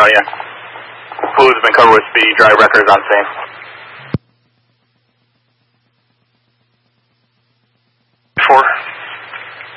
yeah. Fluid's been covered with speed, drive records on scene.